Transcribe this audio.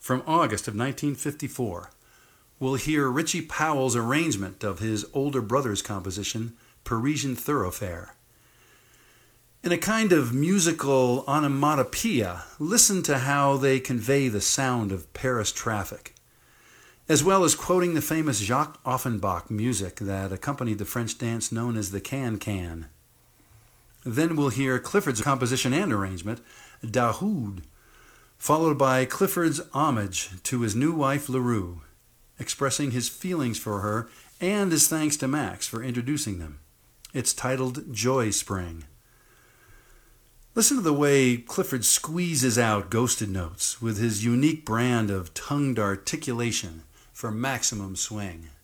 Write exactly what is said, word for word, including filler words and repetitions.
from August of nineteen fifty-four. We'll hear Richie Powell's arrangement of his older brother's composition, Parisian Thoroughfare. In a kind of musical onomatopoeia, listen to how they convey the sound of Paris traffic, as well as quoting the famous Jacques Offenbach music that accompanied the French dance known as the can-can. Then we'll hear Clifford's composition and arrangement, Dahoud, followed by Clifford's homage to his new wife LaRue, expressing his feelings for her and his thanks to Max for introducing them. It's titled Joy Spring. Listen to the way Clifford squeezes out ghosted notes with his unique brand of tongued articulation for maximum swing.